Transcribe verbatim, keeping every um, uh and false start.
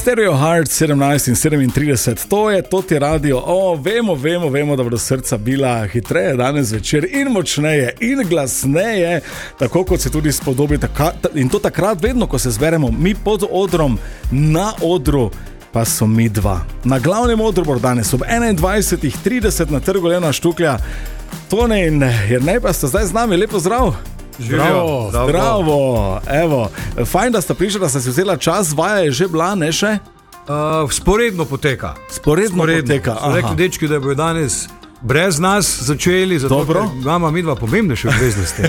Stereo Heart sedemnajst in sedemintrideset, to je, to ti radio. O, vemo, vemo, vemo, da bodo srca bila hitreje danes večer in močneje in glasneje, tako kot se tudi spodobi. In to takrat vedno, ko se zberemo mi pod odrom, na odru, pa so mi dva. Na glavnem odru bo danes ob enaindvajset trideset na Trgu Lena Štuklja. Tone in Jernej pa sta zdaj z nami, lepo zdrav. Zdravo, zdravo, zdravo. Evo, fajn, da sta prišla, da sta si vzela čas, vaja je že bila, ne še? Uh, sporedno poteka. Sporedno, sporedno. poteka. So rekli dečki, da bojo danes brez nas začeli, zato imamo mi dva pomembnejše obveznosti.